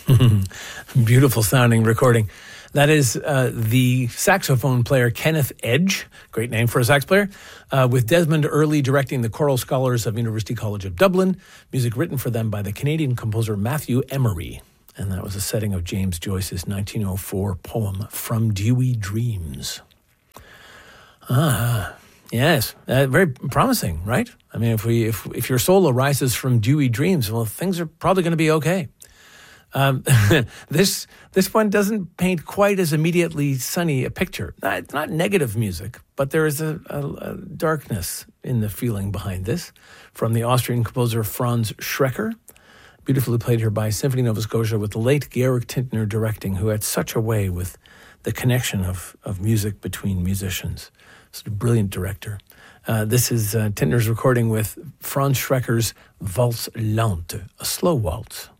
Beautiful sounding recording. That is the saxophone player Kenneth Edge, great name for a sax player, with Desmond Earley directing the choral scholars of University College of Dublin. Music written for them by the Canadian composer Matthew Emery. And that was a setting of James Joyce's 1904 poem, From Dewy Dreams. Yes, very promising, right? I mean, if your soul arises from dewy dreams, well, things are probably going to be okay. This one doesn't paint quite as immediately sunny a picture. It's not negative music, but there is a darkness in the feeling behind this. From the Austrian composer Franz Schrecker, beautifully played here by Symphony Nova Scotia with the late Georg Tintner directing, who had such a way with the connection of music between musicians. Such a brilliant director. This is Tintner's recording with Franz Schrecker's Valse Lente, a slow waltz.